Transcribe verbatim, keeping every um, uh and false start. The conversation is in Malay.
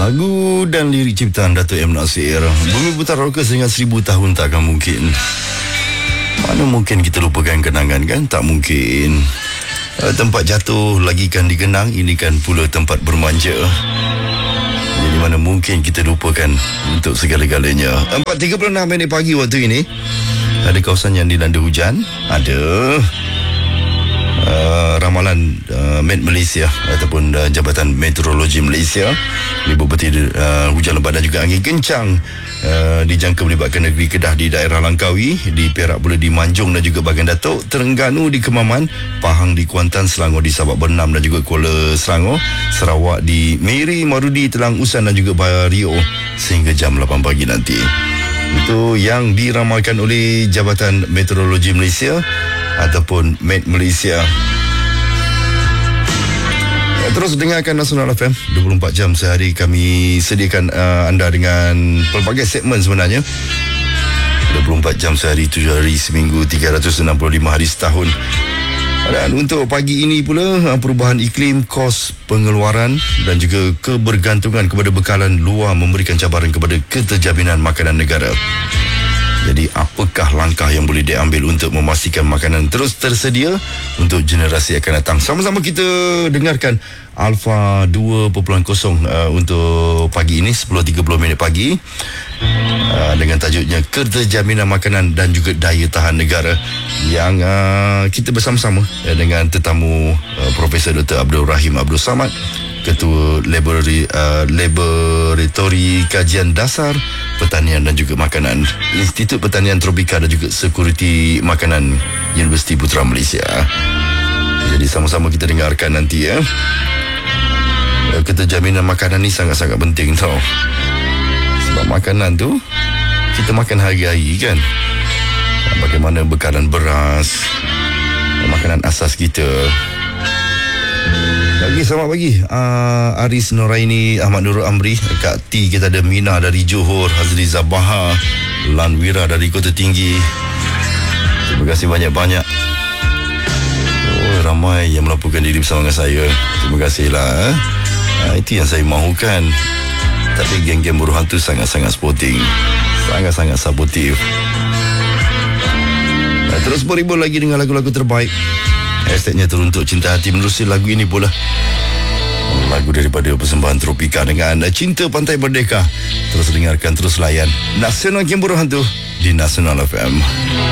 Lagu dan lirik ciptaan Dato' M. Nasir. Bumi putar rockers dengan seribu tahun takkan mungkin. Mana mungkin kita lupakan kenangan kan? Tak mungkin. uh, Tempat jatuh lagi kan dikenang. Ini kan pula tempat bermanja. Jadi mana mungkin kita lupakan untuk segala-galanya. Empat tiga puluh enam minit pagi waktu ini. Ada kawasan yang dilanda hujan. Ada Uh, ramalan uh, Met Malaysia ataupun uh, Jabatan Meteorologi Malaysia menyebut bertiada uh, hujan lebat dan juga angin kencang uh, dijangka melibatkan negeri Kedah di daerah Langkawi, di Perak pula di Manjung dan juga bahagian Datuk, Terengganu di Kemaman, Pahang di Kuantan, Selangor di Sabak Bernam dan juga Kuala Selangor, Sarawak di Miri, Marudi, Telang Usan dan juga Bario sehingga jam lapan pagi nanti. Itu yang diramalkan oleh Jabatan Meteorologi Malaysia ataupun Met Malaysia. Terus dengarkan Nasional F M dua puluh empat jam sehari. Kami sediakan uh, anda dengan pelbagai segmen sebenarnya. dua puluh empat jam sehari, tujuh hari seminggu, tiga ratus enam puluh lima hari setahun. Dan untuk pagi ini pula, perubahan iklim, kos pengeluaran dan juga kebergantungan kepada bekalan luar memberikan cabaran kepada keterjaminan makanan negara. Jadi apakah langkah yang boleh diambil untuk memastikan makanan terus tersedia untuk generasi akan datang? Sama-sama kita dengarkan Alpha dua titik kosong uh, untuk pagi ini, sepuluh tiga puluh minit pagi, uh, dengan tajuknya Keterjaminan Makanan dan juga Daya Tahan Negara, yang uh, kita bersama-sama uh, dengan tetamu uh, Profesor Doktor Abdul Rahim Abdul Samad, Ketua Laboratory, uh, Laboratory Kajian Dasar Pertanian dan juga Makanan, Institut Pertanian Tropika dan juga Sekuriti Makanan, Universiti Putra Malaysia. Jadi sama-sama kita dengarkan nanti ya. Keterjaminan makanan ni sangat-sangat penting tau. Sebab makanan tu kita makan hari-hari kan. Bagaimana bekalan beras, makanan asas kita. Pagi, selamat pagi uh, Aris Noraini, Ahmad Nurul Amri, Kak T, kita ada Mina dari Johor, Hazli Zabaha, Lanwira dari Kota Tinggi. Terima kasih banyak-banyak. Oh, ramai yang melaporkan diri bersama dengan saya. Terima kasihlah. eh. uh, Itu yang saya mahukan. Tapi geng-geng buruh hantu sangat-sangat sporting, sangat-sangat supportive. uh, Terus berhibur lagi dengan lagu-lagu terbaik. Hashtagnya teruntuk cinta hati. Menerusi lagu ini pula, lagu daripada persembahan Tropika dengan Cinta Pantai Merdeka. Terus dengarkan, terus layan Nasional Game Buruh Hantu di Nasional F M.